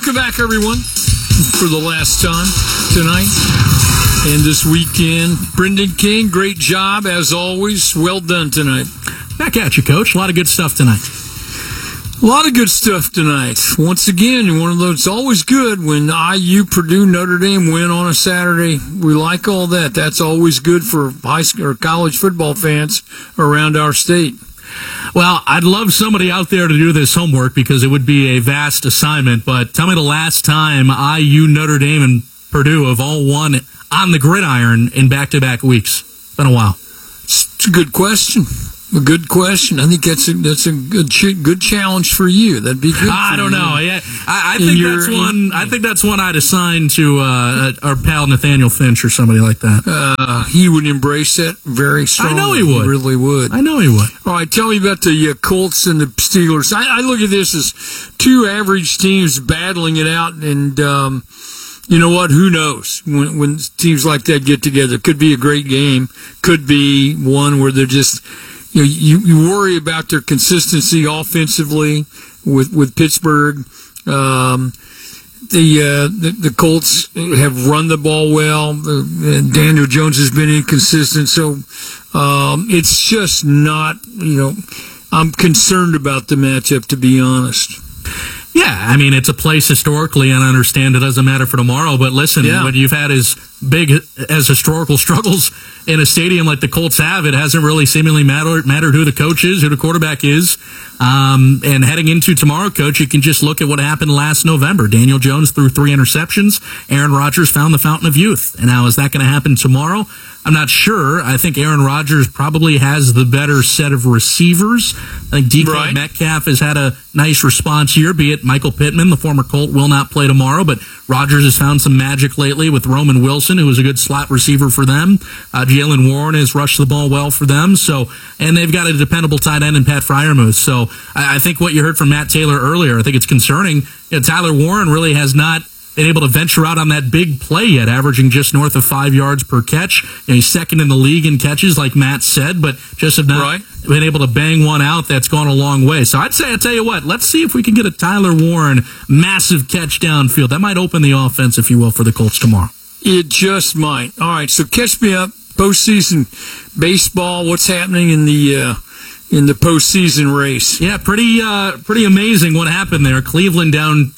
welcome back, everyone, for the last time tonight and this weekend. Brendan King, great job, as always. Well done tonight. Back at you, Coach. A lot of good stuff tonight. A lot of good stuff tonight. Once again, one of those, it's always good when IU, Purdue, Notre Dame win on a Saturday. We like all that. That's always good for high school or college football fans around our state. Well, I'd love somebody out there to do this homework because it would be a vast assignment, but tell me the last time IU, Notre Dame, and Purdue have all won on the gridiron in back-to-back weeks. It's been a while. It's a good question. A good question. I think that's a good challenge for you. That'd be good. I don't know. Yeah, I think that's one I'd assign to our pal Nathaniel Finch or somebody like that. He would embrace that very strongly. I know he would. He really would. I know he would. All right, tell me about the Colts and the Steelers. I look at this as two average teams battling it out, and you know what? Who knows when teams like that get together? Could be a great game. Could be one where they're just. You worry about their consistency offensively with Pittsburgh. The Colts have run the ball well. Daniel Jones has been inconsistent, so it's just not. I'm concerned about the matchup, to be honest. Yeah, I mean, it's a place historically, and I understand it doesn't matter for tomorrow, but listen, when you've had as big as historical struggles in a stadium like the Colts have, it hasn't really seemingly mattered who the coach is, who the quarterback is. And heading into tomorrow, Coach, you can just look at what happened last November. Daniel Jones threw 3 interceptions. Aaron Rodgers found the fountain of youth. And now, is that going to happen tomorrow? I'm not sure. I think Aaron Rodgers probably has the better set of receivers. I think DK Metcalf has had a nice response here, be it Michael Pittman, the former Colt, will not play tomorrow, but Rodgers has found some magic lately with Roman Wilson, who is a good slot receiver for them. Jaylen Warren has rushed the ball well for them. And they've got a dependable tight end in Pat Freiermuth. So I think what you heard from Matt Taylor earlier, I think it's concerning. Tyler Warren really has not been able to venture out on that big play yet, averaging just north of 5 yards per catch. He's second in the league in catches, like Matt said, but just have not been able to bang one out that's gone a long way. So I'd say, I'll tell you what, let's see if we can get a Tyler Warren massive catch downfield. That might open the offense, if you will, for the Colts tomorrow. It just might. All right, so catch me up. Postseason baseball, what's happening in the postseason race? Yeah, pretty amazing what happened there. Cleveland down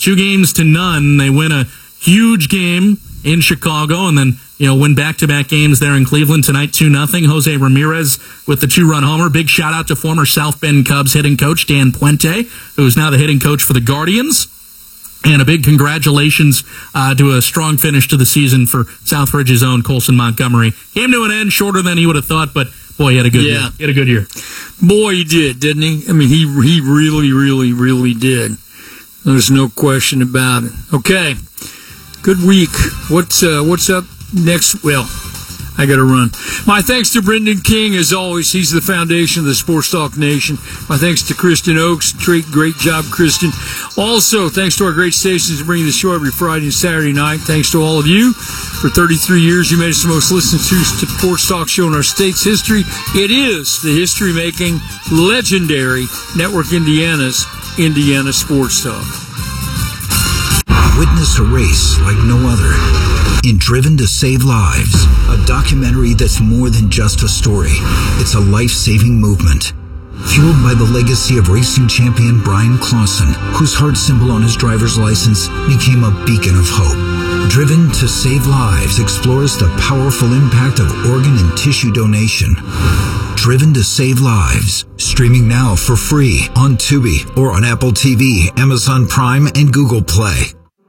2-0. They win a huge game in Chicago, and then win back-to-back games there in Cleveland tonight, 2-0. Jose Ramirez with the 2-run homer. Big shout-out to former South Bend Cubs hitting coach Dan Puente, who is now the hitting coach for the Guardians. And a big congratulations to a strong finish to the season for Southbridge's own Colson Montgomery. Came to an end shorter than he would have thought, but boy, he had a good year. He had a good year. Boy, he did, didn't he? I mean, he really, really, really did. There's no question about it. Okay, good week. What's up next? Well, I got to run. My thanks to Brendan King, as always. He's the foundation of the Sports Talk Nation. My thanks to Kristen Oakes. Great job, Kristen. Also, thanks to our great stations for bringing the show every Friday and Saturday night. Thanks to all of you. For 33 years, you made us the most listened to sports talk show in our state's history. It is the history-making, legendary Network Indiana's Indiana Sports Talk. Witness a race like no other in Driven to Save Lives, a documentary that's more than just a story. It's a life-saving movement. Fueled by the legacy of racing champion Brian Clausen, whose heart symbol on his driver's license became a beacon of hope. Driven to Save Lives explores the powerful impact of organ and tissue donation. Driven to Save Lives, streaming now for free on Tubi or on Apple TV, Amazon Prime, and Google Play.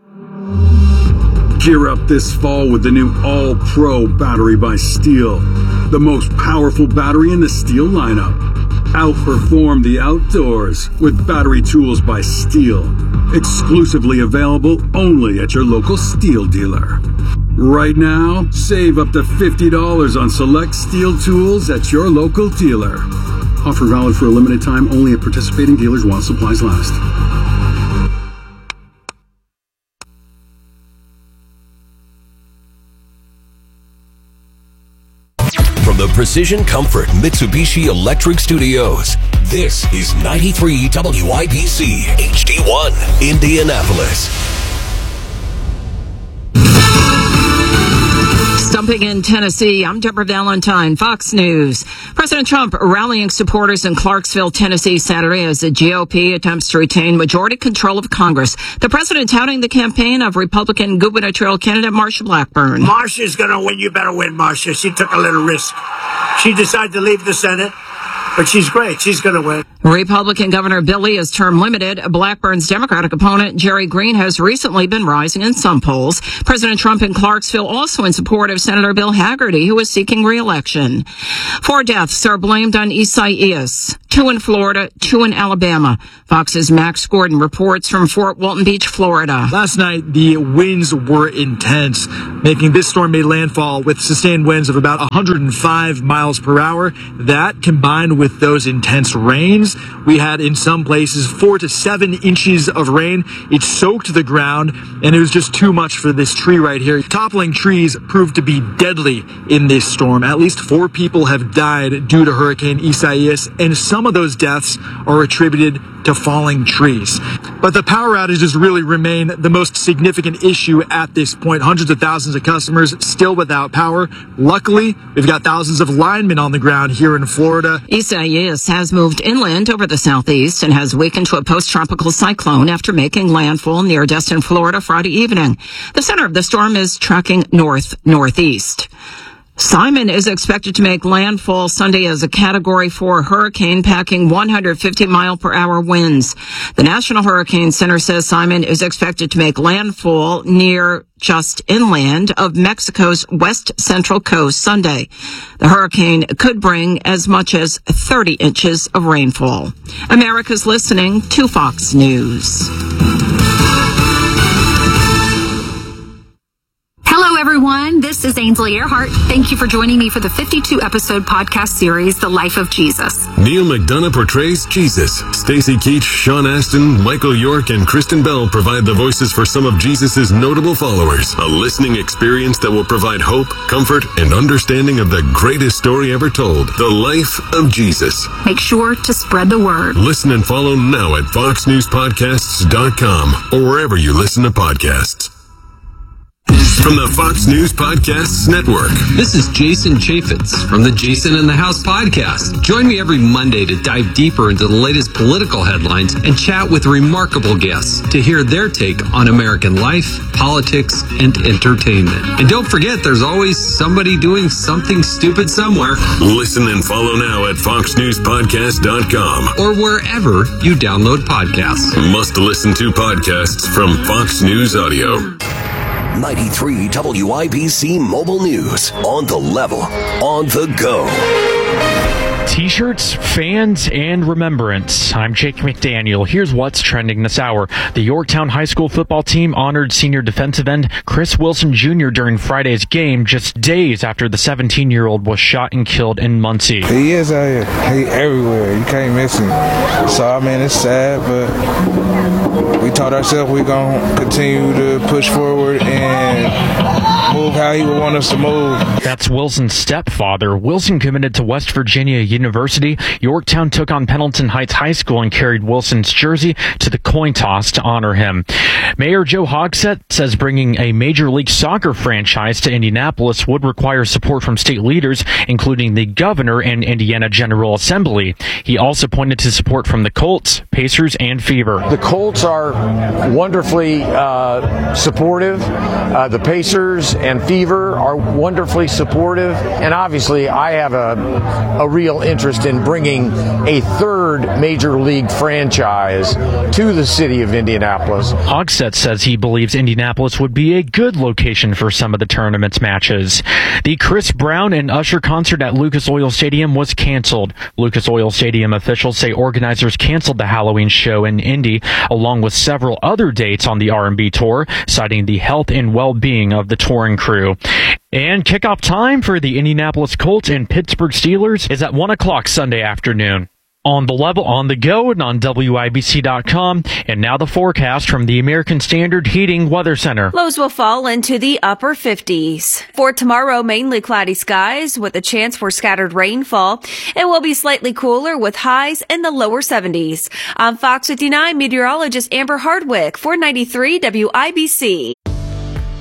Gear up this fall with the new All-Pro battery by Steel, the most powerful battery in the Steel lineup. Outperform the outdoors with battery tools by Steel, exclusively available only at your local Steel dealer. Right now, save up to $50 on select Steel tools at your local dealer. Offer valid for a limited time only at participating dealers while supplies last. From the Precision Comfort Mitsubishi Electric Studios, this is 93 WIBC HD1 Indianapolis. Jumping in Tennessee, I'm Deborah Valentine, Fox News. President Trump rallying supporters in Clarksville, Tennessee Saturday as the GOP attempts to retain majority control of Congress. The president touting the campaign of Republican gubernatorial candidate Marsha Blackburn. Marsha's going to win. You better win, Marsha. She took a little risk. She decided to leave the Senate. But she's great. She's going to win. Republican Governor Bill Lee is term limited. Blackburn's Democratic opponent, Jerry Green, has recently been rising in some polls. President Trump in Clarksville also in support of Senator Bill Hagerty, who is seeking re-election. 4 deaths are blamed on Isaias. 2 in Florida, 2 in Alabama. Fox's Max Gordon reports from Fort Walton Beach, Florida. Last night, the winds were intense, making this storm made landfall with sustained winds of about 105 miles per hour. That, combined with those intense rains, we had in some places 4 to 7 inches of rain. It soaked the ground, and it was just too much for this tree right here. Toppling trees proved to be deadly in this storm. At least 4 people have died due to Hurricane Isaias, and some of those deaths are attributed to falling trees. But the power outages really remain the most significant issue at this point. Hundreds of thousands of customers still without power. Luckily, we've got thousands of linemen on the ground here in Florida. Isaias has moved inland over the southeast and has weakened to a post-tropical cyclone after making landfall near Destin, Florida Friday evening. The center of the storm is tracking north-northeast. Simon is expected to make landfall Sunday as a Category 4 hurricane, packing 150-mile-per-hour winds. The National Hurricane Center says Simon is expected to make landfall near just inland of Mexico's west-central coast Sunday. The hurricane could bring as much as 30 inches of rainfall. America's listening to Fox News. Hello, everyone. This is Ainsley Earhart. Thank you for joining me for the 52-episode podcast series, The Life of Jesus. Neil McDonough portrays Jesus. Stacey Keach, Sean Astin, Michael York, and Kristen Bell provide the voices for some of Jesus' notable followers. A listening experience that will provide hope, comfort, and understanding of the greatest story ever told, The Life of Jesus. Make sure to spread the word. Listen and follow now at foxnewspodcasts.com or wherever you listen to podcasts. From the Fox News Podcasts Network. This is Jason Chaffetz from the Jason in the House podcast. Join me every Monday to dive deeper into the latest political headlines and chat with remarkable guests to hear their take on American life, politics, and entertainment. And don't forget, there's always somebody doing something stupid somewhere. Listen and follow now at foxnewspodcast.com or wherever you download podcasts. Must listen to podcasts from Fox News Audio. 93 WIBC Mobile News. On the level, on the go. T-shirts, fans, and remembrance. I'm Jake McDaniel. Here's what's trending this hour. The Yorktown High School football team honored senior defensive end Chris Wilson Jr. during Friday's game, just days after the 17-year-old was shot and killed in Muncie. He is out here. He everywhere. You can't miss him. So, I mean, it's sad, but we taught ourselves we're going to continue to push forward and move how he would want us to move. That's Wilson's stepfather. Wilson committed to West Virginia University. Yorktown took on Pendleton Heights High School and carried Wilson's jersey to the coin toss to honor him. Mayor Joe Hogsett says bringing a Major League Soccer franchise to Indianapolis would require support from state leaders, including the governor and Indiana General Assembly. He also pointed to support from the Colts, Pacers, and Fever. The Colts are wonderfully supportive. The Pacers and Fever are wonderfully supportive. And obviously, I have a real interest in bringing a third Major League franchise to the city of Indianapolis. Hogsett says he believes Indianapolis would be a good location for some of the tournament's matches. The Chris Brown and Usher concert at Lucas Oil Stadium was canceled. Lucas Oil Stadium officials say organizers canceled the Halloween show in Indy, along with several other dates on the R&B tour, citing the health and well-being of the touring crew. And kickoff time for the Indianapolis Colts and Pittsburgh Steelers is at 1 o'clock Sunday afternoon. On the level, on the go, and on WIBC.com. And now the forecast from the American Standard Heating Weather Center. Lows will fall into the upper 50s. For tomorrow, mainly cloudy skies with a chance for scattered rainfall. It will be slightly cooler with highs in the lower 70s. I'm Fox 59 meteorologist Amber Hardwick for 93 WIBC.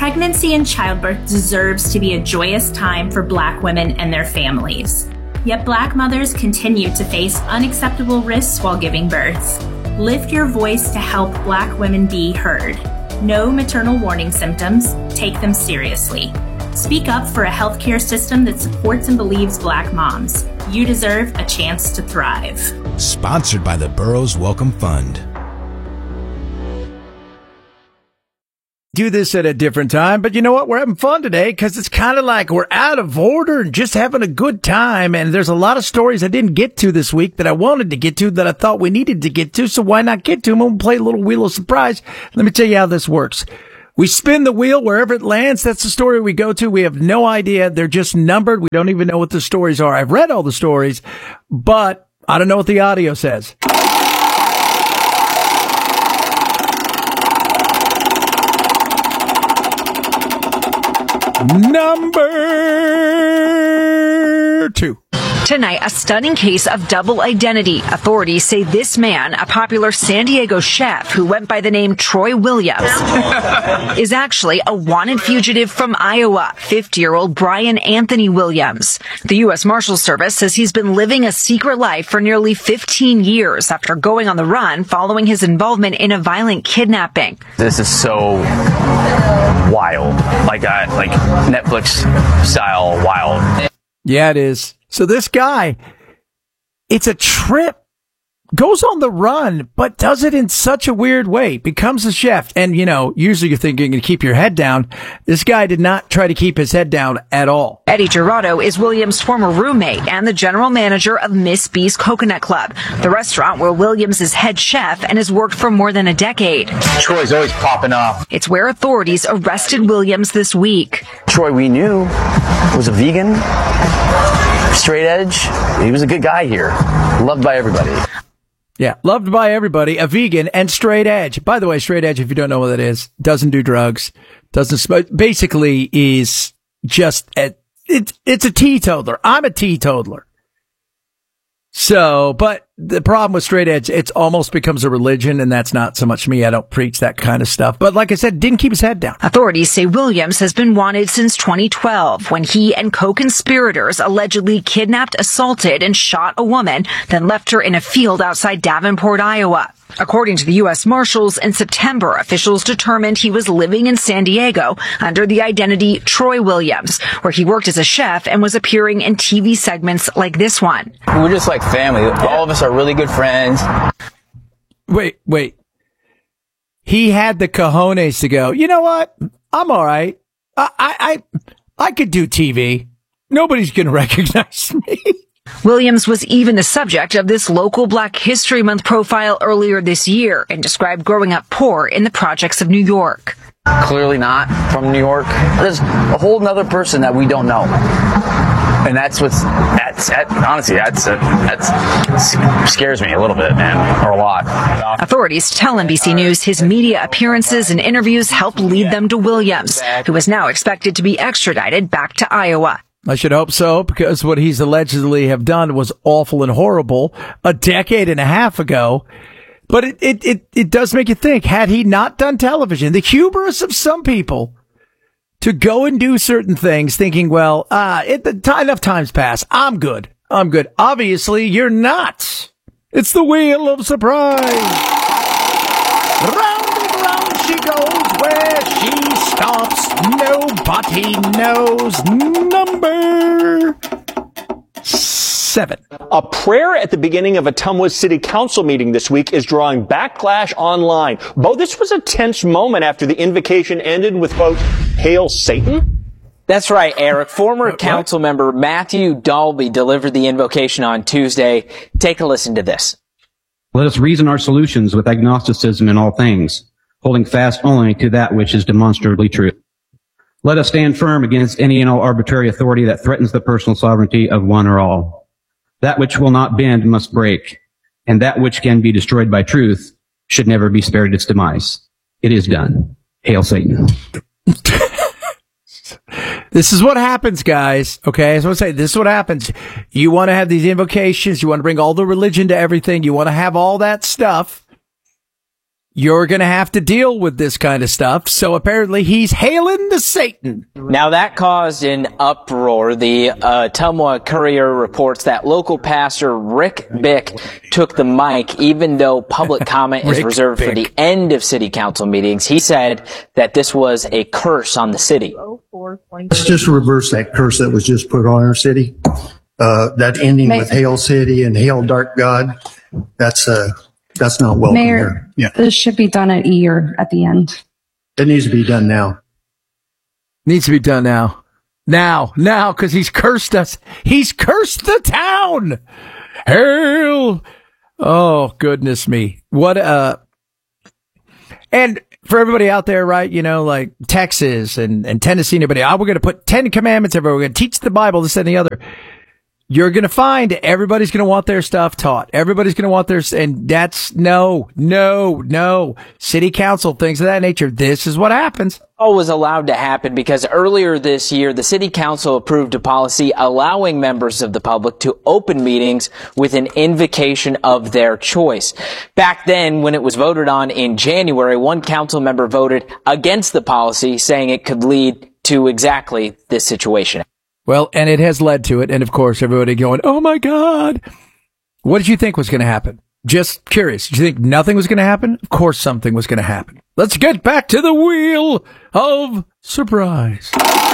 Pregnancy and childbirth deserves to be a joyous time for Black women and their families. Yet Black mothers continue to face unacceptable risks while giving birth. Lift your voice to help Black women be heard. Know maternal warning symptoms. Take them seriously. Speak up for a healthcare system that supports and believes Black moms. You deserve a chance to thrive. Sponsored by the Burroughs Welcome Fund. Do this at a different time, but you know what? We're having fun today because it's kind of like we're out of order and just having a good time. And there's a lot of stories I didn't get to this week that I wanted to get to that I thought we needed to get to. So why not get to them? We'll play a little Wheel of Surprise. Let me tell you how this works. We spin the wheel wherever it lands. That's the story we go to. We have no idea. They're just numbered. We don't even know what the stories are. I've read all the stories, but I don't know what the audio says. Number 2. Tonight, a stunning case of double identity. Authorities say this man, a popular San Diego chef who went by the name Troy Williams, is actually a wanted fugitive from Iowa, 50-year-old Brian Anthony Williams. The U.S. Marshals Service says he's been living a secret life for nearly 15 years after going on the run following his involvement in a violent kidnapping. This is so wild, like Netflix style wild. Yeah, it is. So this guy, it's a trip, goes on the run, but does it in such a weird way, becomes a chef. And, you know, usually you're thinking to keep your head down. This guy did not try to keep his head down at all. Eddie Gerardo is Williams' former roommate and the general manager of Miss B's Coconut Club, the restaurant where Williams is head chef and has worked for more than a decade. Troy's always popping up. It's where authorities arrested Williams this week. Troy, we knew, was a vegan, straight edge. He was a good guy here, loved by everybody. Yeah, loved by everybody, a vegan and straight edge. By the way, straight edge, if you don't know what that is, doesn't do drugs, doesn't smoke, basically is just, it's a teetotaler. I'm a teetotaler. So, but the problem with straight edge, it almost becomes a religion, and that's not so much me. I don't preach that kind of stuff. But like I said, didn't keep his head down. Authorities say Williams has been wanted since 2012 when he and co-conspirators allegedly kidnapped, assaulted, and shot a woman, then left her in a field outside Davenport, Iowa. According to the U.S. Marshals, in September, officials determined he was living in San Diego under the identity Troy Williams, where he worked as a chef and was appearing in TV segments like this one. We're just like family. All of us are really good friends. Wait. He had the cojones to go, you know what? I'm all right. I could do TV. Nobody's going to recognize me. Williams was even the subject of this local Black History Month profile earlier this year and described growing up poor in the projects of New York. Clearly not from New York. There's a whole nother person that we don't know. And that scares me a little bit, man, or a lot. Authorities tell NBC News his media appearances and interviews helped lead them to Williams, who is now expected to be extradited back to Iowa. I should hope so, because what he's allegedly have done was awful and horrible a decade and a half ago. But it does make you think, had he not done television, the hubris of some people to go and do certain things thinking, well, enough time's passed. I'm good. Obviously, you're not. It's the Wheel of Surprise. Round and round she goes, where she stops, nobody knows. Number 7. A prayer at the beginning of a Ottumwa City Council meeting this week is drawing backlash online. Bo, this was a tense moment after the invocation ended with, quote, "Hail Satan." That's right, Eric. Former council member Matthew Dalby delivered the invocation on Tuesday. Take a listen to this. Let us reason our solutions with agnosticism in all things, holding fast only to that which is demonstrably true. Let us stand firm against any and all arbitrary authority that threatens the personal sovereignty of one or all. That which will not bend must break, and that which can be destroyed by truth should never be spared its demise. It is done. Hail Satan. This is what happens, guys. Okay, so I want to say, this is what happens. You want to have these invocations. You want to bring all the religion to everything. You want to have all that stuff. you're going to have to deal with this kind of stuff. So apparently he's hailing to Satan. Now that caused an uproar. The Ottumwa Courier reports that local pastor Rick Bick took the mic, even though public comment is reserved for the end of city council meetings. He said that this was a curse on the city. Let's just reverse that curse that was just put on our city. That ending with Hail City and Hail Dark God, that's not welcome here. Yeah. This should be done at E or at the end. It needs to be done now. Needs to be done now. Now, because he's cursed us. He's cursed the town. Hail. Oh, goodness me. What, and for everybody out there, right, like Texas and Tennessee and everybody, we're going to put 10 commandments everywhere. We're going to teach the Bible, this and the other. You're going to find everybody's going to want their stuff taught. Everybody's going to want and that's no. City council, things of that nature. This is what happens. All was allowed to happen because earlier this year, the city council approved a policy allowing members of the public to open meetings with an invocation of their choice. Back then, when it was voted on in January, one council member voted against the policy, saying it could lead to exactly this situation. Well, and it has led to it. And of course, everybody going, oh my God. What did you think was going to happen? Just curious. Did you think nothing was going to happen? Of course, something was going to happen. Let's get back to the wheel of surprise.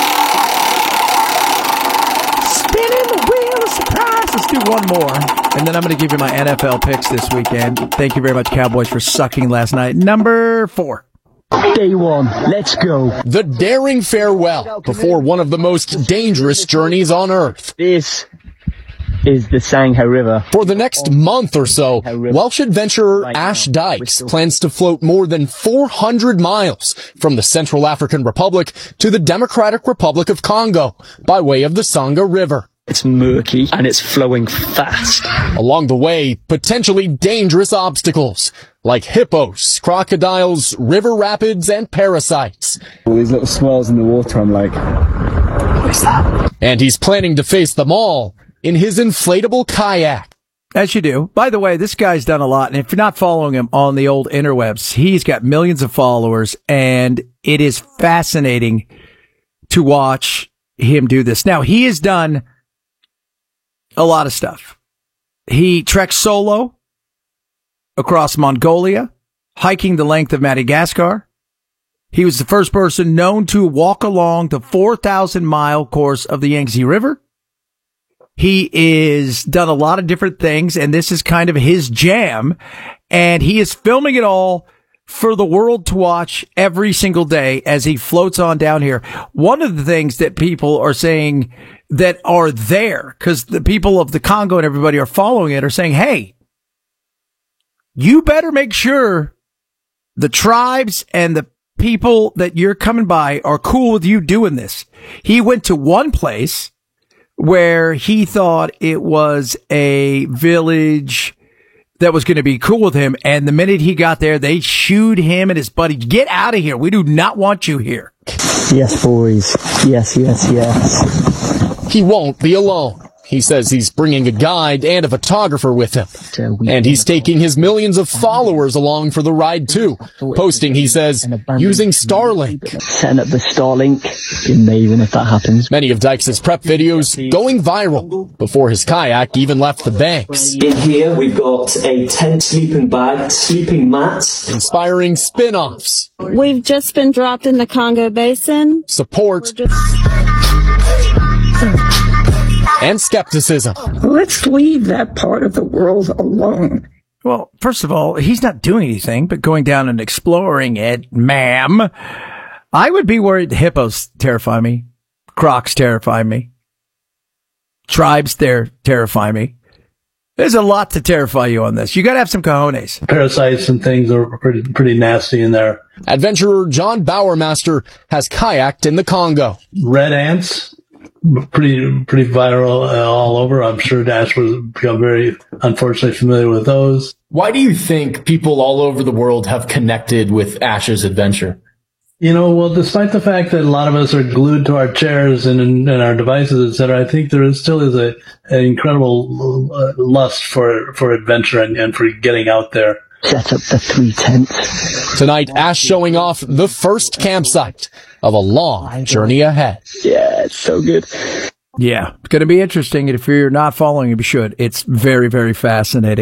Spinning the wheel of surprise. Let's do one more. And then I'm going to give you my NFL picks this weekend. Thank you very much, Cowboys, for sucking last night. Number 4. Day 1, let's go. The daring farewell before one of the most dangerous journeys on Earth. This is the Sangha River. For the next month or so, Welsh adventurer Ash Dykes plans to float more than 400 miles from the Central African Republic to the Democratic Republic of Congo by way of the Sangha River. It's murky and it's flowing fast. Along the way, potentially dangerous obstacles like hippos, crocodiles, river rapids, and parasites. All these little swirls in the water, I'm like, what is that? And he's planning to face them all in his inflatable kayak. As you do. By the way, this guy's done a lot. And if you're not following him on the old interwebs, he's got millions of followers, and it is fascinating to watch him do this. Now, he has done a lot of stuff. He treks solo across Mongolia, hiking the length of Madagascar. He was the first person known to walk along the 4,000-mile course of the Yangtze River. He is done a lot of different things, and this is kind of his jam. And he is filming it all for the world to watch every single day as he floats on down here. One of the things that people are saying that are there, because the people of the Congo and everybody are following it, are saying, hey, you better make sure the tribes and the people that you're coming by are cool with you doing this. He went to one place where he thought it was a village that was going to be cool with him, and the minute he got there, they shooed him and his buddy. Get out of here. We do not want you here. Yes, boys. Yes, yes, yes. He won't be alone. He says he's bringing a guide and a photographer with him. And he's taking his millions of followers along for the ride too. Posting, he says, using Starlink. Setting up the Starlink. Amazing if that happens. Many of Dykes' prep videos going viral before his kayak even left the banks. In here, we've got a tent, sleeping bag, sleeping mats. Inspiring spin-offs. We've just been dropped in the Congo Basin. Support. And skepticism. Let's leave that part of the world alone. Well, first of all, he's not doing anything but going down and exploring it, ma'am. I would be worried. Hippos terrify me. Crocs terrify me. Tribes terrify me. There's a lot to terrify you on this. You got to have some cojones. Parasites and things are pretty nasty in there. Adventurer John Bowermaster has kayaked in the Congo. Red ants. Pretty viral all over. I'm sure Dash was become very, unfortunately, familiar with those. Why do you think people all over the world have connected with Ash's adventure? Well, despite the fact that a lot of us are glued to our chairs and our devices, etc., I think there still is an incredible lust for adventure and for getting out there. set up the 3 tents. Tonight, Ash showing off the first campsite of a long journey ahead. Yeah, it's so good. Yeah, it's going to be interesting. And if you're not following, you should. It's very, very fascinating.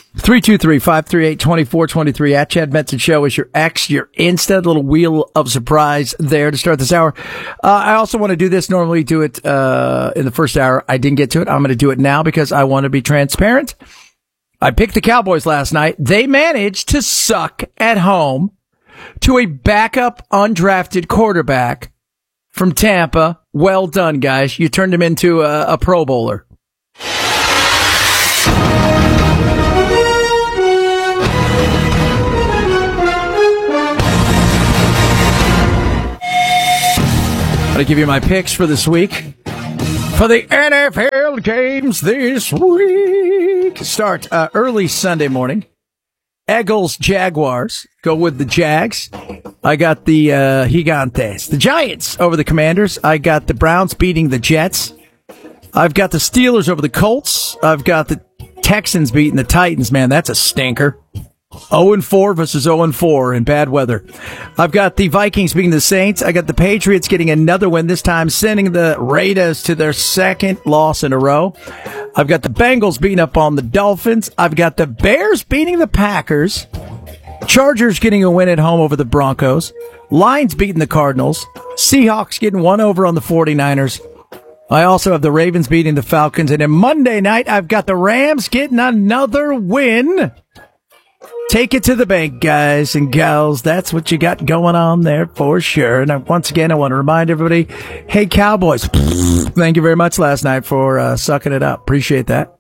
323-538-2423 at Chad Benson Show is your X, your Insta, little wheel of surprise there to start this hour. I also want to do this. Normally do it in the first hour. I didn't get to it. I'm going to do it now because I want to be transparent. I picked the Cowboys last night. They managed to suck at home to a backup undrafted quarterback from Tampa. Well done, guys. You turned him into a Pro Bowler. I'm going to give you my picks for this week. For the NFL games this week. Start early Sunday morning. Eagles, Jaguars. Go with the Jags. I got the Gigantes, the Giants over the Commanders. I got the Browns beating the Jets. I've got the Steelers over the Colts. I've got the Texans beating the Titans. Man, that's a stinker. 0-4 versus 0-4 in bad weather. I've got the Vikings beating the Saints. I got the Patriots getting another win, this time sending the Raiders to their second loss in a row. I've got the Bengals beating up on the Dolphins. I've got the Bears beating the Packers. Chargers getting a win at home over the Broncos. Lions beating the Cardinals. Seahawks getting one over on the 49ers. I also have the Ravens beating the Falcons. And then Monday night, I've got the Rams getting another win. Take it to the bank, guys and gals. That's what you got going on there for sure. And once again, I want to remind everybody, hey, Cowboys, thank you very much last night for sucking it up. Appreciate that.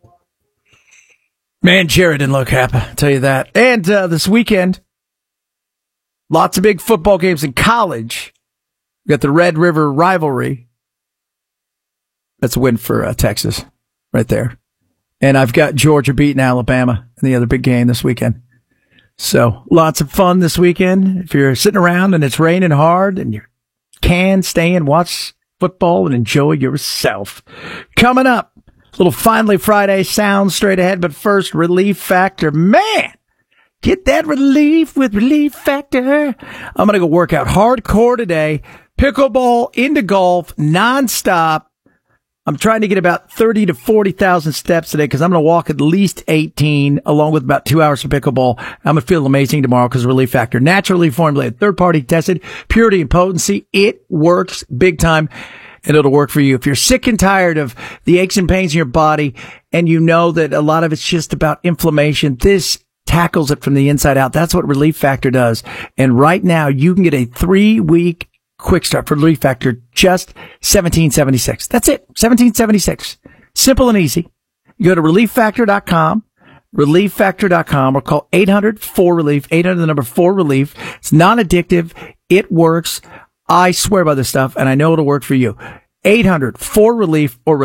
Man, Jared didn't look happy, I'll tell you that. And this weekend, lots of big football games in college. We got the Red River rivalry. That's a win for Texas right there. And I've got Georgia beating Alabama in the other big game this weekend. So lots of fun this weekend. If you're sitting around and it's raining hard and you can stay and watch football and enjoy yourself. Coming up, a little Finally Friday sound straight ahead. But first, Relief Factor. Man, get that relief with Relief Factor. I'm going to go work out hardcore today. Pickleball into golf nonstop. I'm trying to get about 30 to 40,000 steps today because I'm going to walk at least 18 along with about 2 hours of pickleball. I'm going to feel amazing tomorrow because Relief Factor, naturally formulated, third-party tested, purity and potency. It works big time, and it'll work for you. If you're sick and tired of the aches and pains in your body and you know that a lot of it's just about inflammation, this tackles it from the inside out. That's what Relief Factor does. And right now, you can get a 3-week quick start for Relief Factor, just $17.76. That's it, $17.76. Simple and easy. You go to relieffactor.com, relieffactor.com, or call 800-4RELIEF, 800 the number 4RELIEF. It's non-addictive. It works. I swear by this stuff, and I know it'll work for you. 800-4RELIEF or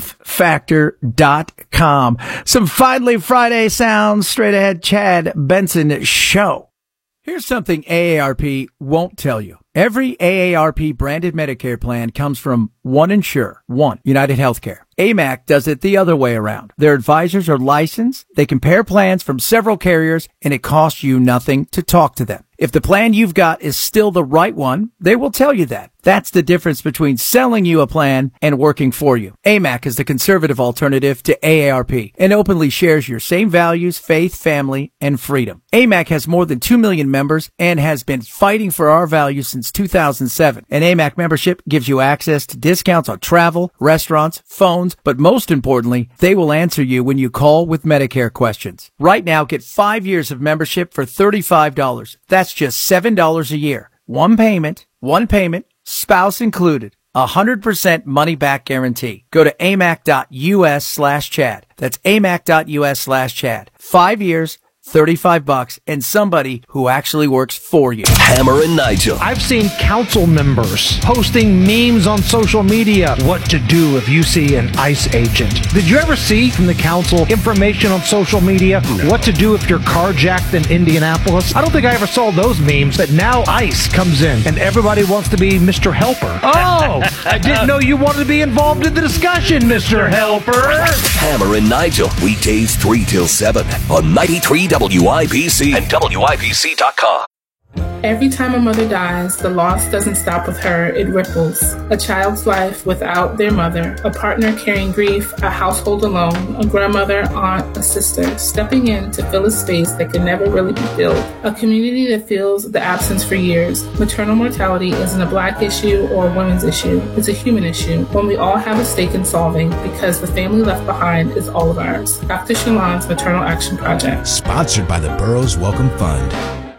relieffactor.com. Some Finally Friday sounds straight ahead. Chad Benson Show. Here's something AARP won't tell you. Every AARP branded Medicare plan comes from one insurer, one United Healthcare. AMAC does it the other way around. Their advisors are licensed. They compare plans from several carriers, and it costs you nothing to talk to them. If the plan you've got is still the right one, they will tell you that. That's the difference between selling you a plan and working for you. AMAC is the conservative alternative to AARP and openly shares your same values, faith, family, and freedom. AMAC has more than 2 million members and has been fighting for our values since 2007. An AMAC membership gives you access to discounts on travel, restaurants, phones, but most importantly, they will answer you when you call with Medicare questions. Right now, get 5 years of membership for $35. That's just $7 a year. One payment, spouse included. 100% money back guarantee. Go to amac.us/Chad. That's amac.us/Chad. 5 years, $35, and somebody who actually works for you. Hammer and Nigel. I've seen council members posting memes on social media. What to do if you see an ICE agent. Did you ever see from the council information on social media? No. What to do if you're carjacked in Indianapolis? I don't think I ever saw those memes, but now ICE comes in and everybody wants to be Mr. Helper. Oh, I didn't know you wanted to be involved in the discussion, Mr. Helper. Hammer and Nigel, weekdays 3 till 7 on 93 WIBC and WIBC.com. Every time a mother dies, the loss doesn't stop with her, it ripples. A child's life without their mother, a partner carrying grief, a household alone, a grandmother, aunt, a sister, stepping in to fill a space that can never really be filled. A community that feels the absence for years. Maternal mortality isn't a Black issue or a women's issue. It's a human issue, one we all have a stake in solving because the family left behind is all of ours. Dr. Shalon's Maternal Action Project. Sponsored by the Burroughs Welcome Fund.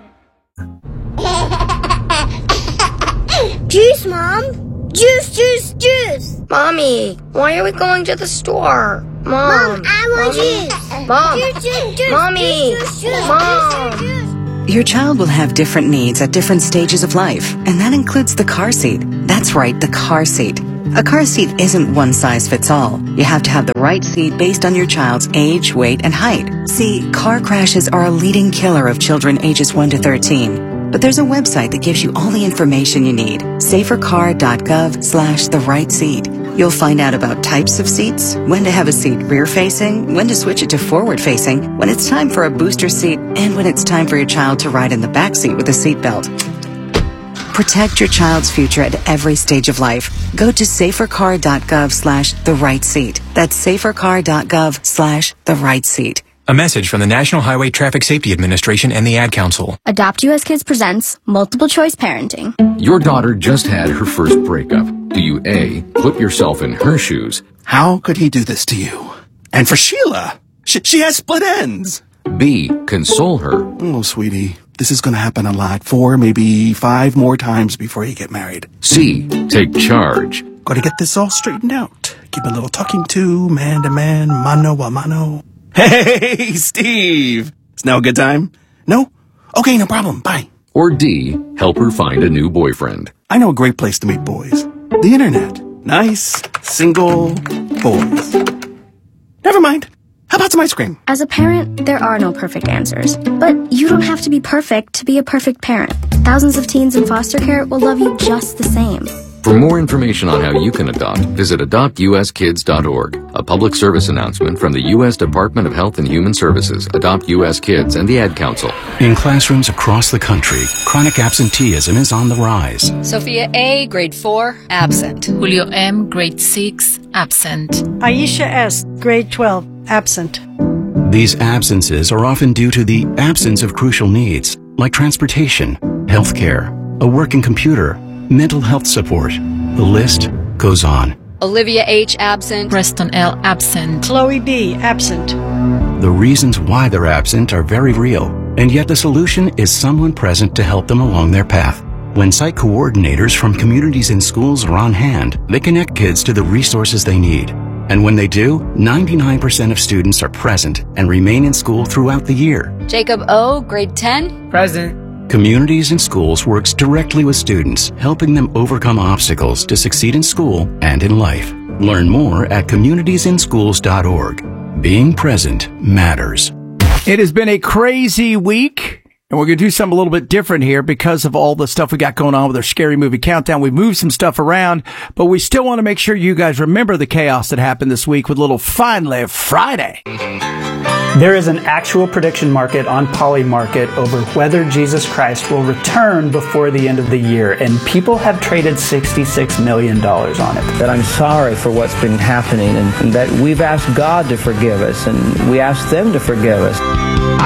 Juice, Mom! Juice, juice, juice! Mommy, why are we going to the store? Mom, I want juice! Mom! Juice, juice, juice! Mommy! Juice, juice, Mom! Juice. Your child will have different needs at different stages of life, and that includes the car seat. That's right, the car seat. A car seat isn't one size fits all. You have to have the right seat based on your child's age, weight, and height. See, car crashes are a leading killer of children ages 1 to 13. But there's a website that gives you all the information you need. safercar.gov/the-right seat. You'll find out about types of seats, when to have a seat rear-facing, when to switch it to forward-facing, when it's time for a booster seat, and when it's time for your child to ride in the back seat with a seatbelt. Protect your child's future at every stage of life. Go to safercar.gov/the-right seat. That's safercar.gov/the-right seat. A message from the National Highway Traffic Safety Administration and the Ad Council. Adopt US Kids presents Multiple Choice Parenting. Your daughter just had her first breakup. Do you A, put yourself in her shoes? How could he do this to you? And for Sheila, she has split ends. B, console her. Oh, sweetie, this is going to happen a lot. 4, maybe 5 more times before you get married. C, take charge. Got to get this all straightened out. Keep a little talking to, man to man, mano a mano. Hey, Steve! It's now a good time? No? Okay, no problem. Bye. Or D, help her find a new boyfriend. I know a great place to meet boys. The internet. Nice, single boys. Never mind. How about some ice cream? As a parent, there are no perfect answers. But you don't have to be perfect to be a perfect parent. Thousands of teens in foster care will love you just the same. For more information on how you can adopt, visit adoptuskids.org. A public service announcement from the U.S. Department of Health and Human Services, Adopt U.S. Kids, and the Ad Council. In classrooms across the country, chronic absenteeism is on the rise. Sophia A., grade 4, absent. Julio M., grade 6, absent. Aisha S., grade 12, absent. These absences are often due to the absence of crucial needs, like transportation, health care, a working computer, mental health support. The list goes on. Olivia H. absent. Preston L. absent. Chloe B. absent. The reasons why they're absent are very real, and yet the solution is someone present to help them along their path. When site coordinators from communities and schools are on hand, they connect kids to the resources they need. And when they do, 99% of students are present and remain in school throughout the year. Jacob O., grade 10. Present. Communities and Schools works directly with students, helping them overcome obstacles to succeed in school and in life. Learn more at communitiesinschools.org. Being present matters. It has been a crazy week, and we're going to do something a little bit different here because of all the stuff we got going on with our Scary Movie Countdown. We moved some stuff around, but we still want to make sure you guys remember the chaos that happened this week with a little Finally Friday. There is an actual prediction market on Polymarket over whether Jesus Christ will return before the end of the year, and people have traded $66 million on it. That I'm sorry for what's been happening, and that we've asked God to forgive us, and we ask them to forgive us.